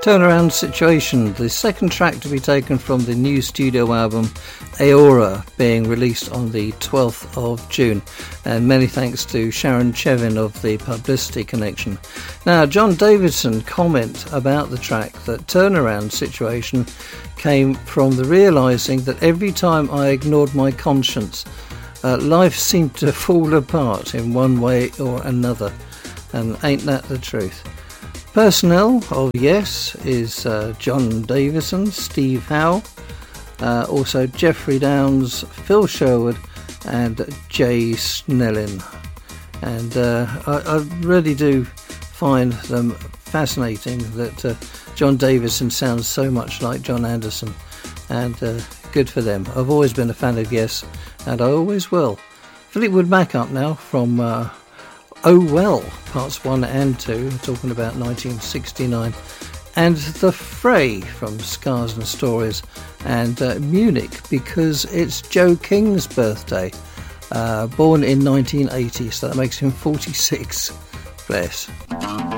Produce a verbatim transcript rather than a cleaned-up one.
Turnaround Situation, the second track to be taken from the new studio album Aora, being released on the twelfth of June, and many thanks to Sharon Chevin of the Publicity Connection. Now, John Davidson comment about the track that Turnaround Situation came from the realising that every time I ignored my conscience, uh, life seemed to fall apart in one way or another, and ain't that the truth? Personnel of Yes is uh, John Davison, Steve Howe, uh, also Jeffrey Downs, Phil Sherwood and Jay Snellin. And uh, I, I really do find them fascinating that uh, John Davison sounds so much like John Anderson, and uh, good for them. I've always been a fan of Yes, and I always will. Fleetwood Mac up now from... Uh, Oh Well, parts one and two, talking about nineteen sixty-nine, and The Fray from Scars and Stories, and uh, Munich, because it's Joe King's birthday, uh, born in nineteen eighty, so that makes him forty-six. Bless.